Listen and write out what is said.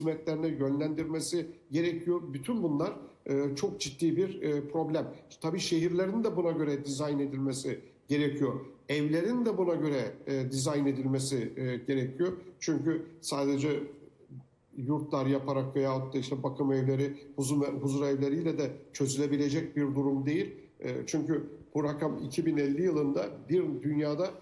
hizmetlerine yönlendirmesi gerekiyor. Bütün bunlar çok ciddi bir problem. Tabii şehirlerin de buna göre dizayn edilmesi gerekiyor. Evlerin de buna göre dizayn edilmesi gerekiyor. Çünkü sadece yurtlar yaparak veyahut da işte bakım evleri, huzur evleriyle de çözülebilecek bir durum değil. Çünkü bu rakam 2050 yılında bir dünyada